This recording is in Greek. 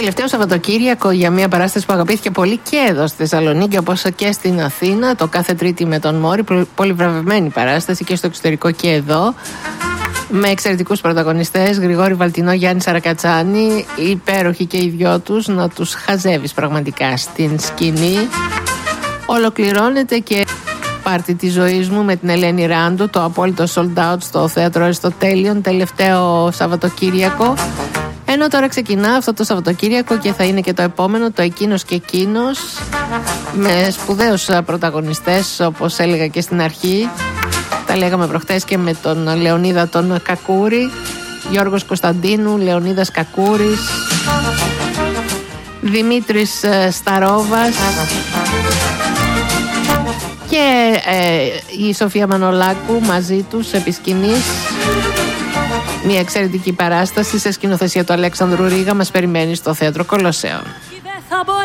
τελευταίο Σαββατοκύριακο για μια παράσταση που αγαπήθηκε πολύ και εδώ στη Θεσσαλονίκη, όπως και στην Αθήνα, το κάθε Τρίτη με τον Μόρι. Πολύ βραβευμένη παράσταση και στο εξωτερικό και εδώ. Με εξαιρετικούς πρωταγωνιστές, Γρηγόρη Βαλτινό, Γιάννη Σαρακατσάνη, υπέροχοι και οι δυο τους, να τους χαζεύεις πραγματικά στην σκηνή. Ολοκληρώνεται και πάρτι της ζωής μου με την Ελένη Ράντου, το απόλυτο sold out στο θέατρο Αριστοτέλειων, τελευταίο Σαββατοκύριακο. Ενώ τώρα ξεκινά αυτό το Σαββατοκύριακο και θα είναι και το επόμενο, το Εκείνος και Εκείνος, με σπουδαίους πρωταγωνιστές, όπως έλεγα και στην αρχή. Τα λέγαμε προχτές και με τον Λεωνίδα τον Κακούρη, Γιώργος Κωνσταντίνου, Λεωνίδας Κακούρης, Δημήτρης Σταρόβας και η Σοφία Μανολάκου μαζί τους επί σκηνής. Μια εξαιρετική παράσταση σε σκηνοθεσία του Αλέξανδρου Ρίγα μας περιμένει στο θέατρο Κολοσσέων.